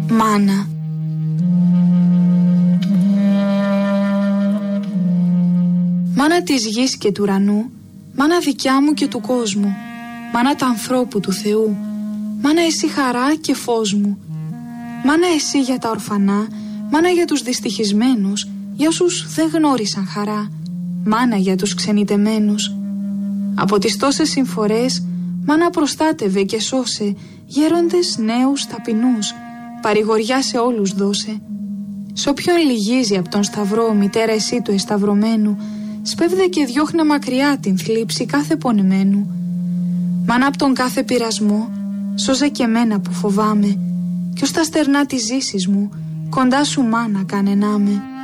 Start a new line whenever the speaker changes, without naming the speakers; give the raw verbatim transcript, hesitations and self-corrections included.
Μάνα. Μάνα της γης και του ουρανού, μάνα δικιά μου και του κόσμου, μάνα του ανθρώπου του Θεού, μάνα εσύ χαρά και φως μου, μάνα εσύ για τα ορφανά, μάνα για τους δυστυχισμένους, για όσους δεν γνώρισαν χαρά, μάνα για τους ξενιτεμένους. Από τις τόσες συμφορές, μάνα προστάτευε και σώσε, γέροντες νέους ταπεινούς, παρηγοριά σε όλους δώσε. Σ' όποιον λυγίζει από τον σταυρό, μητέρα εσύ του εσταυρωμένου, σπέβδε και διώχνε μακριά την θλίψη κάθε πονεμένου. Μάνα από τον κάθε πειρασμό, σώζε και μένα που φοβάμαι, κι ως τα στερνά της ζήσης μου, κοντά σου μάνα κάνε να με.